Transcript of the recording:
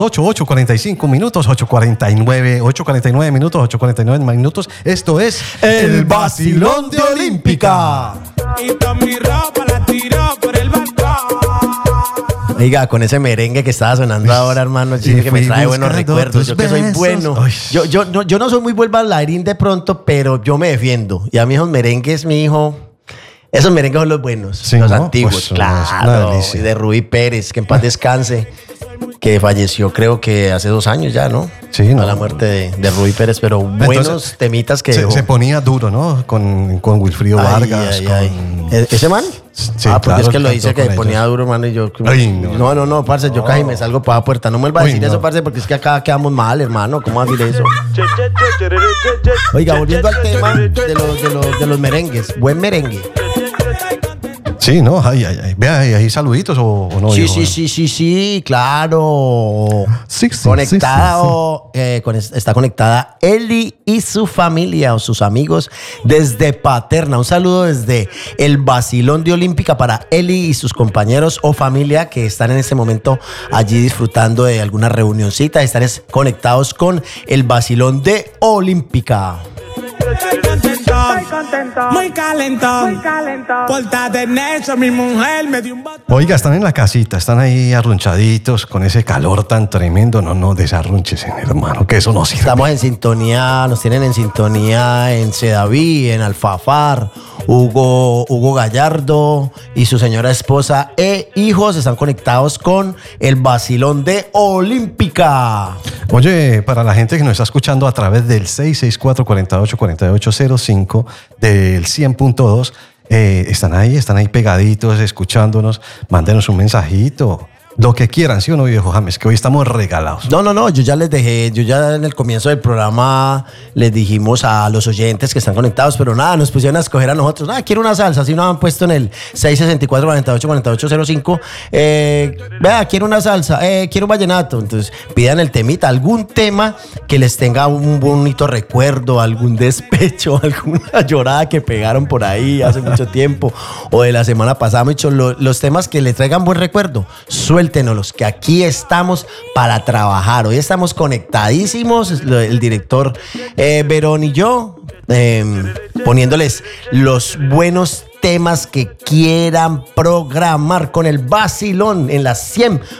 8:45 minutos, 8:49 minutos, 8:49 minutos. Esto es El Vacilón de Olímpica. Y toda mi ropa la tiró por el balcón. Oiga, con ese merengue que estaba sonando ahora, hermano, que me trae buenos recuerdos. Yo que soy bueno. Yo no soy muy buen bailarín de pronto, pero yo me defiendo. Y a mí esos merengues, mi hijo... Esos merengues son los buenos, sí, los antiguos, pues, claro. Y de Rubí Pérez, que en paz descanse, que falleció creo que hace 2 años ya, ¿no? Sí, ¿no? A la muerte de Rubí Pérez, pero buenos entonces, temitas que se ponía duro, ¿no? Con Wilfrido Vargas. ¿Ese man? Sí, porque claro, es que lo dice que ponía duro, mano, y yo... No, parce, yo casi me salgo para la puerta. No me vuelva a decir eso, parce, porque es que acá quedamos mal, hermano. ¿Cómo va a decir eso? Oiga, volviendo al tema de los merengues. Buen merengue. Sí, ¿no? Vea, ¿hay saluditos o no? Sí, claro. Sí. Conectado, está conectada Eli y su familia o sus amigos desde Paterna. Un saludo desde el Vacilón de Olímpica para Eli y sus compañeros o familia que están en este momento allí disfrutando de alguna reunioncita. Están conectados con el Vacilón de Olímpica. Muy calentón. Pórtate necio, mi mujer me dio un botón. Oiga, están en la casita, están ahí arrunchaditos con ese calor tan tremendo. No desarrunches, hermano, que eso no sirve. Estamos en sintonía, nos tienen en sintonía en Sedaví, en Alfafar. Hugo Gallardo y su señora esposa e hijos están conectados con el Vacilón de Olímpica. Oye, para la gente que nos está escuchando a través del 664-484805 del 100.2, están ahí pegaditos, escuchándonos. Mándenos un mensajito. Lo que quieran, ¿sí o no, viejo James? Que hoy estamos regalados. No, yo ya en el comienzo del programa les dijimos a los oyentes que están conectados, pero nada, nos pusieron a escoger a nosotros. Quiero una salsa, así nos han puesto en el 664-484805. Vea, quiero una salsa, quiero un vallenato. Entonces, pidan el temita, algún tema que les tenga un bonito recuerdo, algún despecho, alguna llorada que pegaron por ahí hace mucho tiempo, o de la semana pasada, los temas que les traigan buen recuerdo. Suéltenos, que aquí estamos para trabajar. Hoy estamos conectadísimos, el director Verón y yo, poniéndoles los buenos temas que quieran programar con el Vacilón en la